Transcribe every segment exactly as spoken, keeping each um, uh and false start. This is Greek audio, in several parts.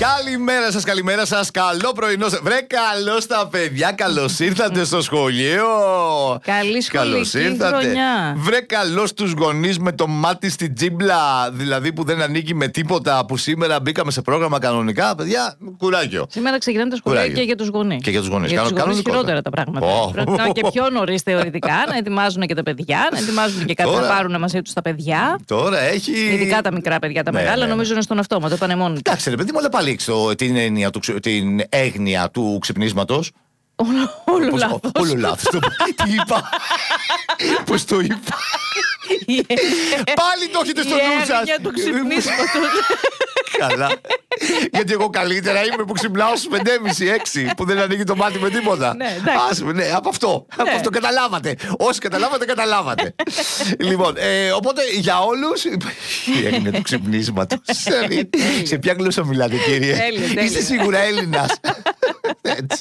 Καλημέρα σας, καλημέρα σας. Καλό πρωινό. Βρε, καλώς τα παιδιά, καλώς ήρθατε στο σχολείο. Καλή σχολική χρονιά. Βρε, καλώς τους γονείς με το μάτι στην τζίμπλα, δηλαδή που δεν ανήκει με τίποτα, που σήμερα μπήκαμε σε πρόγραμμα κανονικά. Παιδιά, κουράγιο. Σήμερα ξεκινάνε τα σχολεία και για τους γονείς. Και για τους γονείς. Για τους γονείς χειρότερα τα πράγματα. Oh. Πρέπει να είναι και πιο νωρίς θεωρητικά, να ετοιμάζουν και τα παιδιά, να ετοιμάζουν και κάτι τώρα, να πάρουν μαζί τους τα παιδιά. Τώρα έχει. Ειδικά τα μικρά παιδιά, τα ναι, μεγάλα ναι, ναι. νομίζω είναι στον αυτόματο, πάνε μόνοι. Εντάξει, ρε παιδί μου, αλλά πάλι έχεις την, έννοια του, την έγνοια του ξυπνίσματος. Όλο λάθος. Όλο λάθος. Τι είπα. Πώς το είπα. Πάλι το έχετε στο νου σας. Η έγνοια του ξυπνίσματος. Καλά. Γιατί εγώ καλύτερα είμαι που ξυπνάω στις πέντε και μισή έξι που δεν ανοίγει το μάτι με τίποτα. Ναι, Ας, ναι, από αυτό. Ναι. Από αυτό καταλάβατε. Όσοι καταλάβατε, καταλάβατε. Λοιπόν, ε, οπότε για όλους. Η έγνοια του ξυπνίσματος. Σε ποια γλώσσα μιλάτε, κύριε? Είστε σίγουρα Έλληνας? Έτσι.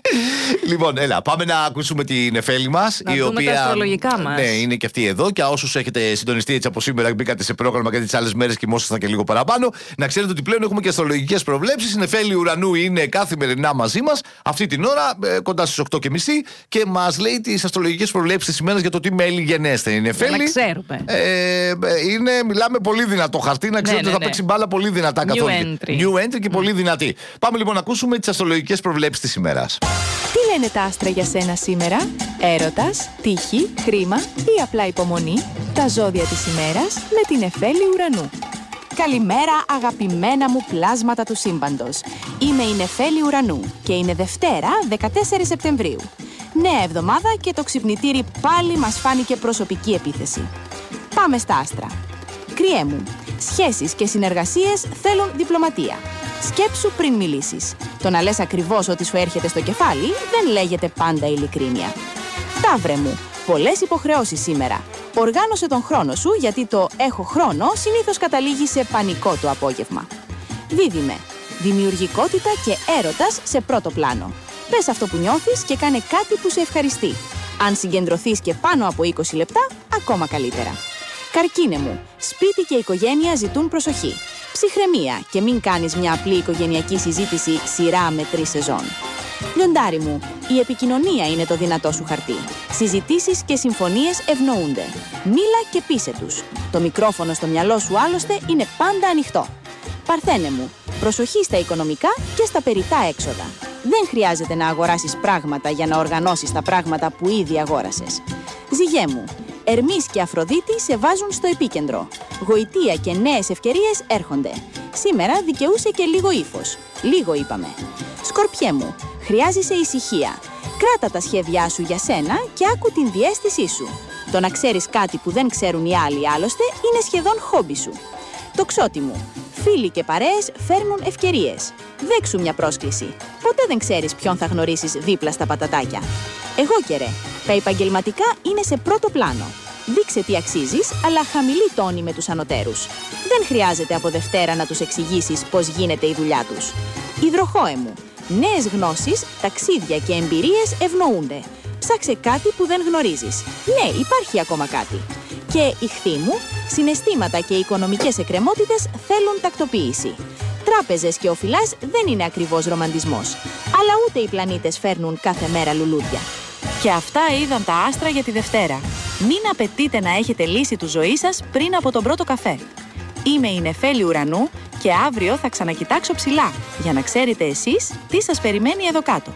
Λοιπόν, έλα, πάμε να ακούσουμε την Εφέλη μας. Να η δούμε οποία, τα αστρολογικά μας. Ναι, είναι και αυτή εδώ. Και όσους έχετε συντονιστεί έτσι από σήμερα, μπήκατε σε πρόγραμμα και τις άλλες μέρες κοιμόσασταν και λίγο παραπάνω, να ξέρετε ότι πλέον έχουμε και αστρολογικές προβλέψεις. Η Νεφέλη Ουρανού είναι καθημερινά μαζί μας αυτή την ώρα, κοντά στις οκτώ και μισή, και μας λέει τις αστρολογικές προβλέψεις της ημέρας για το τι μέλη γενέστε. Η Νεφέλη. Να ξέρουμε. Ε, είναι, μιλάμε πολύ δυνατό χαρτί, να ξέρετε ότι ναι, ναι, ναι. θα παίξει μπάλα πολύ δυνατά καθόλου. New entry και mm. πολύ δυνατή. Πάμε λοιπόν να ακούσουμε τις αστρολογικές προβλέψεις της ημέρας. Τι λένε τα άστρα για σένα σήμερα? Έρωτας, τύχη, χρήμα ή απλά υπομονή? Τα ζώδια της ημέρας με την Εφέλη Ουρανού. Καλημέρα αγαπημένα μου πλάσματα του σύμπαντος. Είμαι η Νεφέλη Ουρανού και είναι Δευτέρα δεκατέσσερις Σεπτεμβρίου. Νέα εβδομάδα και το ξυπνητήρι πάλι μας φάνηκε προσωπική επίθεση. Πάμε στα άστρα. Κριέ μου, σχέσεις και συνεργασίες θέλουν διπλωματία. Σκέψου πριν μιλήσεις. Το να λες ακριβώς ό,τι σου έρχεται στο κεφάλι δεν λέγεται πάντα ειλικρίνεια. Ταύρε μου, πολλές υποχρεώσεις σήμερα. Οργάνωσε τον χρόνο σου, γιατί το «έχω χρόνο» συνήθως καταλήγει σε πανικό το απόγευμα. Δίδυμε, δημιουργικότητα και έρωτας σε πρώτο πλάνο. Πες αυτό που νιώθεις και κάνε κάτι που σε ευχαριστεί. Αν συγκεντρωθείς και πάνω από είκοσι λεπτά, ακόμα καλύτερα. Καρκίνε μου, σπίτι και οικογένεια ζητούν προσοχή. Ψυχραιμία και μην κάνεις μια απλή οικογενειακή συζήτηση σειρά με τρεις σεζόν. Λιοντάρι μου, η επικοινωνία είναι το δυνατό σου χαρτί. Συζητήσεις και συμφωνίες ευνοούνται. Μίλα και πείσε τους. Το μικρόφωνο στο μυαλό σου άλλωστε είναι πάντα ανοιχτό. Παρθένε μου, προσοχή στα οικονομικά και στα περιττά έξοδα. Δεν χρειάζεται να αγοράσεις πράγματα για να οργανώσεις τα πράγματα που ήδη αγόρασες. Ζυγέ μου, Ερμής και Αφροδίτη σε βάζουν στο επίκεντρο. Γοητεία και νέες ευκαιρίες έρχονται. Σήμερα δικαιούσε και λίγο ύφος. Λίγο είπαμε. Σκορπιέ μου, χρειάζεσαι ησυχία. Κράτα τα σχέδιά σου για σένα και άκου την διαίσθησή σου. Το να ξέρεις κάτι που δεν ξέρουν οι άλλοι άλλωστε είναι σχεδόν χόμπι σου. Τοξότη μου, φίλοι και παρέες φέρνουν ευκαιρίες. Δέξου μια πρόσκληση. Ποτέ δεν ξέρεις ποιον θα γνωρίσεις δίπλα στα πατατάκια. Εγώ και ρε, τα επαγγελματικά είναι σε πρώτο πλάνο. Δείξε τι αξίζεις, αλλά χαμηλή τόνη με τους ανωτέρους. Δεν χρειάζεται από Δευτέρα να τους εξηγήσεις πώς γίνεται η δουλειά τους. Υδροχόε μου, νέες γνώσεις, ταξίδια και εμπειρίες ευνοούνται. Ψάξε κάτι που δεν γνωρίζεις. Ναι, υπάρχει ακόμα κάτι. Και ιχθύ μου, συναισθήματα και οικονομικές εκκρεμότητες θέλουν τακτοποίηση. Τράπεζες και οφειλάς δεν είναι ακριβώς ρομαντισμός. Αλλά ούτε οι πλανήτες φέρνουν κάθε μέρα λουλούδια. Και αυτά είδαν τα άστρα για τη Δευτέρα. Μην απαιτείτε να έχετε λύσει τη ζωή σας πριν από τον πρώτο καφέ. Είμαι η Νεφέλη Ουρανού και αύριο θα ξανακοιτάξω ψηλά, για να ξέρετε εσείς τι σας περιμένει εδώ κάτω.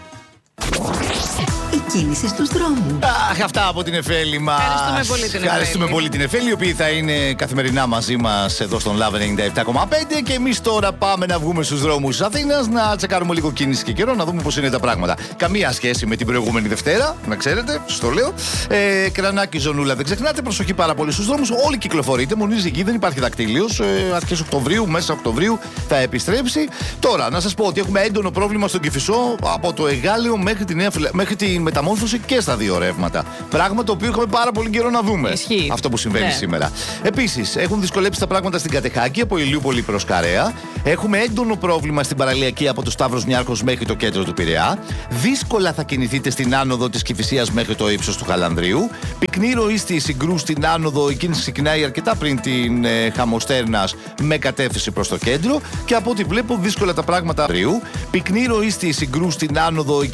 Η κίνηση στους δρόμους. Αχ, αυτά από την Εφέλη μας. Ευχαριστούμε πολύ την Εφέλη. Ευχαριστούμε πολύ την Εφέλη, η οποία θα είναι καθημερινά μαζί μας εδώ στον Love ενενήντα επτά κόμμα πέντε. Και εμείς τώρα πάμε να βγούμε στους δρόμους της Αθήνας, να τσεκάρουμε λίγο κίνηση και καιρό, να δούμε πώς είναι τα πράγματα. Καμία σχέση με την προηγούμενη Δευτέρα, να ξέρετε, σας το λέω. Ε, κρανάκι, ζωνούλα, δεν ξεχνάτε. Προσοχή πάρα πολύ στους δρόμους. Όλοι κυκλοφορείτε, μονίζει εκεί, δεν υπάρχει δακτύλιος. Ε, αρχές Οκτωβρίου, μέσα Οκτωβρίου θα επιστρέψει. Τώρα, να σας πω ότι έχουμε έντονο πρόβλημα στον Κηφισό από το Εγάλεο μέχρι τη, Νέα, μέχρι τη μεταμόρφωση και στα δύο ρεύματα. Πράγμα το οποίο έχουμε πάρα πολύ καιρό να δούμε. Ισχύει. Αυτό που συμβαίνει Ναι. σήμερα. Επίσης, έχουν δυσκολέψει τα πράγματα στην Κατεχάκη από Ηλιούπολη προς Καρέα. Έχουμε έντονο πρόβλημα στην παραλιακή από το Σταύρος Νιάρχος μέχρι το κέντρο του Πειραιά. Δύσκολα θα κινηθείτε στην άνοδο της Κηφισίας μέχρι το ύψος του Χαλανδρίου. Πυκνή ροή στη Συγκρού στην άνοδο, η κίνηση ξεκινάει αρκετά πριν την ε, Χαμοστέρνας με κατεύθυνση προς το κέντρο. Και από ό,τι βλέπω, δύσκολα τα πράγματα αύριο. Πυκνή ροή στη Συγκρού στην άνοδο,